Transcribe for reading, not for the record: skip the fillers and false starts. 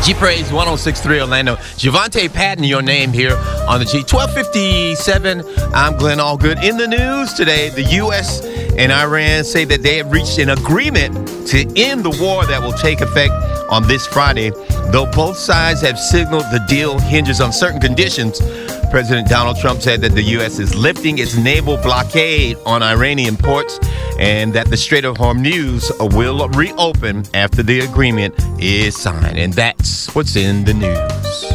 G-Praise 106.3 Orlando. Javante Patton, your name here on the G. 12:57. I'm Glenn Allgood. In the news today, the U.S. and Iran say that they have reached an agreement to end the war that will take effect on this Friday. Though both sides have signaled the deal hinges on certain conditions, President Donald Trump said that the U.S. is lifting its naval blockade on Iranian ports and that the Strait of Hormuz will reopen after the agreement is signed. And that's what's in the news.